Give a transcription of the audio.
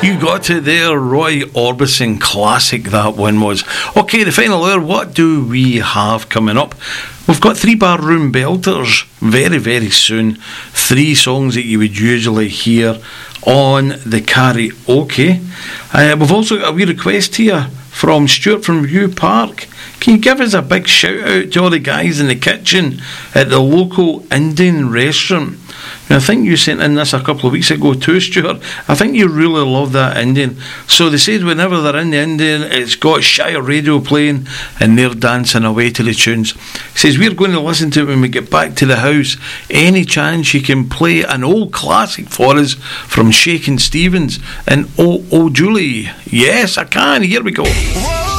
You got it there, Roy Orbison, classic that one was. Okay, the final hour, what do we have coming up? We've got 3 barroom belters very, very soon. 3 songs that you would usually hear on the karaoke. We've also got a wee request here from Stuart from View Park. Can you give us a big shout out to all the guys in the kitchen at the local Indian restaurant? I think you sent in this a couple of weeks ago too, Stuart. I think you really love that Indian. So they said whenever they're in the Indian, it's got Shire Radio playing and they're dancing away to the tunes. He says, we're going to listen to it when we get back to the house. Any chance you can play an old classic for us from Shakin' Stevens and Oh Julie? Yes, I can. Here we go.